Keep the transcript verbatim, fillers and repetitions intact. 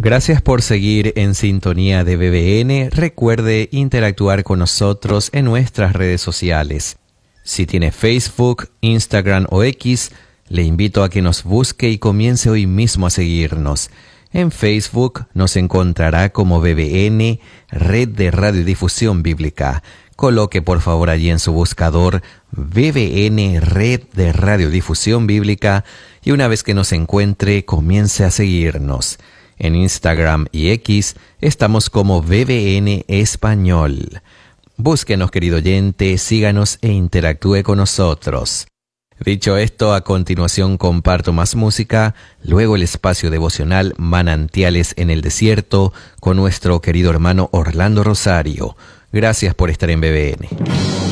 Gracias por seguir en sintonía de B B N. Recuerde interactuar con nosotros en nuestras redes sociales. Si tiene Facebook, Instagram o X, le invito a que nos busque y comience hoy mismo a seguirnos. En Facebook nos encontrará como B B N, Red de Radiodifusión Bíblica. Coloque por favor allí en su buscador B B N, Red de Radiodifusión Bíblica, y una vez que nos encuentre, comience a seguirnos. En Instagram y X estamos como B B N Español. Búsquenos, querido oyente, síganos e interactúe con nosotros. Dicho esto, a continuación comparto más música, luego el espacio devocional Manantiales en el Desierto con nuestro querido hermano Orlando Rosario. Gracias por estar en B B N.